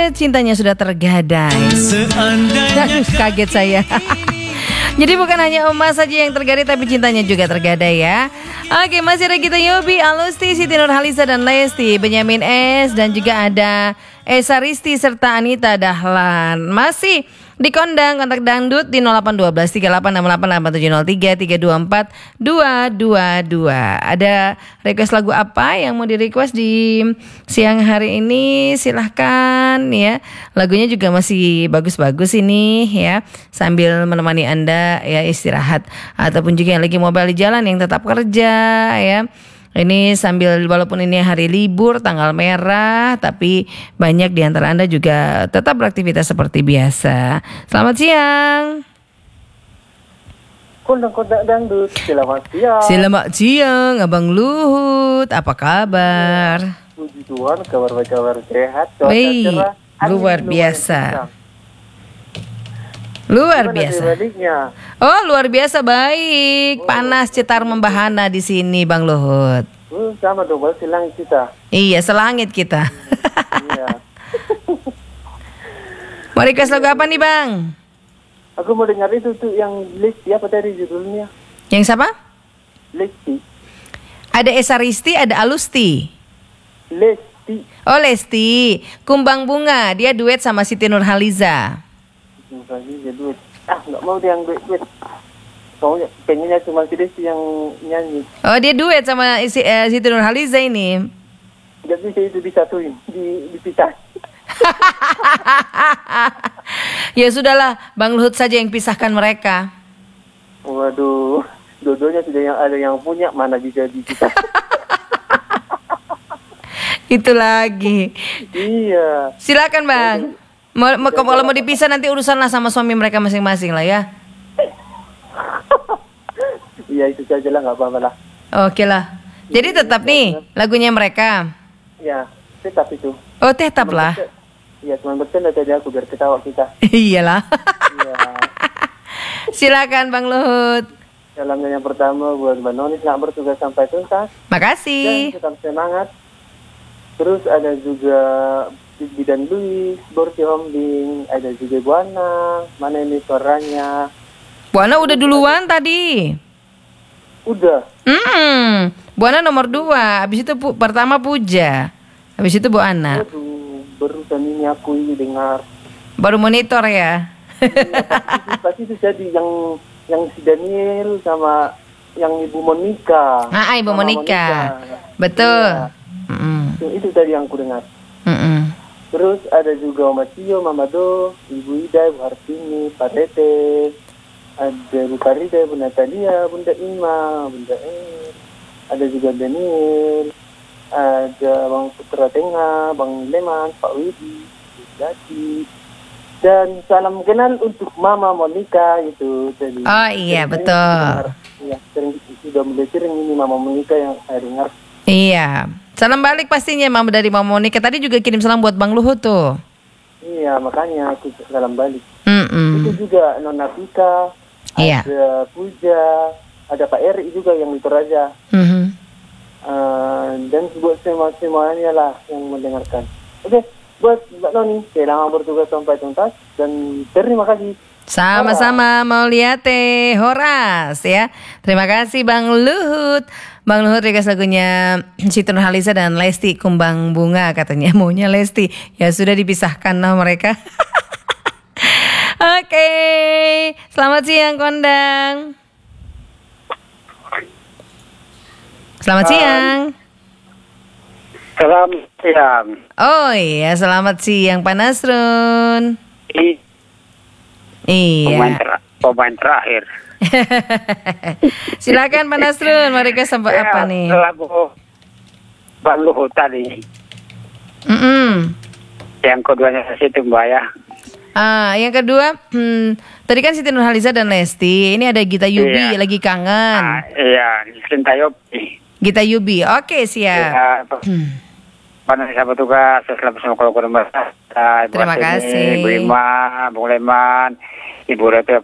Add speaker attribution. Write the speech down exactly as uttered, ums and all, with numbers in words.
Speaker 1: cintanya sudah tergadai. Aduh, kaget saya. Jadi bukan hanya emas saja yang tergadai, tapi cintanya juga tergadai ya. Oke, masih ada Gita Yobi, Alusti, Siti Nurhaliza dan Lesti, Benyamin S, dan juga ada Esa Risti serta Anita Dahlan. Masih dikondang, kontak dangdut di nol delapan satu dua tiga delapan enam delapan delapan tujuh nol tiga tiga dua empat dua dua dua. Ada request lagu apa yang mau di request di siang hari ini? Silahkan ya. Lagunya juga masih bagus-bagus ini ya. Sambil menemani Anda ya istirahat, ataupun juga yang lagi mobile di jalan, yang tetap kerja ya. Ini sambil, walaupun ini hari libur, tanggal merah, tapi banyak di antara Anda juga tetap beraktivitas seperti biasa. Selamat siang.
Speaker 2: Kondang-kondang dangdut, selamat siang.
Speaker 1: Selamat siang, Abang Luhut. Apa kabar?
Speaker 2: Puji Tuhan, kabar baik, kabar sehat. Cuaca
Speaker 1: Wih,
Speaker 2: cerah,
Speaker 1: luar
Speaker 2: angin
Speaker 1: biasa.
Speaker 2: lumayan
Speaker 1: Luar
Speaker 2: Gimana
Speaker 1: biasa.
Speaker 2: sebaliknya?
Speaker 1: Oh, luar biasa baik. Panas cetar membahana di sini, Bang Luhut.
Speaker 2: Hmm, sama dong, baru silang kita.
Speaker 1: Iya, selangit kita.
Speaker 2: Iya.
Speaker 1: Mau request lagu apa nih, Bang?
Speaker 2: Aku mau dengar itu tuh yang Lesti, apa tadi judulnya?
Speaker 1: Yang siapa?
Speaker 2: Lesti.
Speaker 1: Ada Esa Risti, ada Alusti.
Speaker 2: Lesti.
Speaker 1: Oh, Lesti, Kumbang Bunga. Dia duet sama Siti Nurhaliza.
Speaker 2: Jadi duit. Ah, nggak mau dia yang duit-duit. Soalnya pengennya cuma si Lesti yang nyanyi.
Speaker 1: Oh, dia duet sama isi, eh, Siti Nurhaliza ini.
Speaker 2: Nggak bisa itu disatuin, di, dipisah.
Speaker 1: Ya sudahlah, Bang Luhut saja yang pisahkan mereka.
Speaker 2: Waduh, dua-duanya sudah yang ada yang punya, mana bisa dipisah.
Speaker 1: Itu lagi.
Speaker 2: Iya.
Speaker 1: Silakan, Bang. Mau, mau, kalau mau dipisah nanti urusanlah sama suami mereka masing-masing lah ya.
Speaker 2: Iya, itu saja lah, nggak apa-apa lah.
Speaker 1: Oke lah. Jadi tetap nih lagunya mereka.
Speaker 2: Ya, tetap itu.
Speaker 1: Oh, tetap lah.
Speaker 2: Iya, cuma bercanda tadi aku biar ketawa kita.
Speaker 1: Iyalah.
Speaker 2: Iya.
Speaker 1: Silakan, Bang Luhut.
Speaker 2: Salamnya yang pertama buat Mbak Noni, selamat bertugas sampai tuntas.
Speaker 1: Makasih.
Speaker 2: Dan tetap semangat. Terus ada juga Bibi dan Louis, Borsi Hombing, ada juga Buana, mana ini suaranya?
Speaker 1: Buana udah duluan tadi.
Speaker 2: Udah.
Speaker 1: Hmm, Buana nomor dua. Habis itu pu- pertama Puja. Habis itu Bu Ana.
Speaker 2: Aduh, barusan ini aku ini dengar.
Speaker 1: Baru monitor ya.
Speaker 2: Ya, pasti, pasti itu jadi yang yang si Daniel sama yang Ibu Monica.
Speaker 1: Ah, Ibu
Speaker 2: Sama
Speaker 1: Monica.
Speaker 2: Monica.
Speaker 1: Betul.
Speaker 2: Iya.
Speaker 1: Mm-mm.
Speaker 2: Itu, itu tadi yang aku dengar.
Speaker 1: Mm-mm.
Speaker 2: Terus ada juga Oma Tio, Mama Do, Ibu Ida, Ibu Hartini, Pak Tete, ada Bu Farida, Bu Natalia, Bunda Ima, Bunda Er, ada juga Daniel, ada Bang Putra Tengah, Bang Leman, Pak Widi, Bu Jati, dan salam kenal untuk Mama Monica itu tadi.
Speaker 1: Oh iya,
Speaker 2: Sering-
Speaker 1: betul.
Speaker 2: Iya, sering sudah mulai sering ini Mama Monica yang saya dengar.
Speaker 1: Iya. Salam balik pastinya Mama dari Mama Monica. Tadi juga kirim salam buat Bang Luhut tuh.
Speaker 2: Iya, makanya aku salam balik.
Speaker 1: Mm-mm.
Speaker 2: Itu juga Nona Pika,
Speaker 1: Iya.
Speaker 2: ada Puja, ada Pak Eri juga yang di Toraja.
Speaker 1: Mhm.
Speaker 2: Uh, dan buat semua semuanya lah yang mendengarkan. Oke, buat Mbak Noni, selamat bertugas sampai tuntas dan terima kasih.
Speaker 1: Sama-sama Mauliate Horas ya. Terima kasih Bang Luhut. Bang Luhut request lagunya Siti Nurhaliza dan Lesti Kumbang Bunga, katanya maunya Lesti. Ya sudah dipisahkan lah mereka. Oke, selamat siang Kondang. Selamat
Speaker 3: Um,
Speaker 1: siang.
Speaker 3: Selamat siang.
Speaker 1: Oh iya, selamat siang Pak Nasrun.
Speaker 3: Ini pemain,
Speaker 1: Iya.
Speaker 3: ter- pemain terakhir.
Speaker 1: Silakan Pak Nasrun, mau request apa,
Speaker 3: Ya,
Speaker 1: apa nih?
Speaker 3: lagu Bang Luhut tadi.
Speaker 1: Mm-mm.
Speaker 3: Yang keduanya situ Mbak ya.
Speaker 1: Ah, yang kedua, hmm, tadi kan Siti Nurhaliza dan Lesti. Ini ada Gita Yubi
Speaker 3: Iya.
Speaker 1: lagi kangen.
Speaker 3: Ah, iya, Cinta Yopi.
Speaker 1: Gita Yubi, oke siap.
Speaker 3: Ya,
Speaker 1: Hmm.
Speaker 3: Pada siapa tugas, selamat sama kalau kurang bahasa.
Speaker 1: Terima kasih.
Speaker 3: Ibu Ima, Bung Leman, Ibu Rete